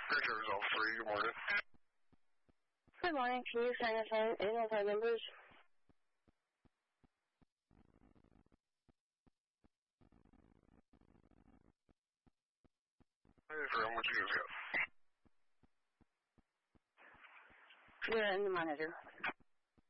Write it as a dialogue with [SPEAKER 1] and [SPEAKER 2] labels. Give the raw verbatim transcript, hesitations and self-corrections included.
[SPEAKER 1] Bridge Result three, good morning.
[SPEAKER 2] Good morning. Can you sign us in with our numbers?
[SPEAKER 1] Hey, Graham, what you guys got?
[SPEAKER 2] You're in the monitor.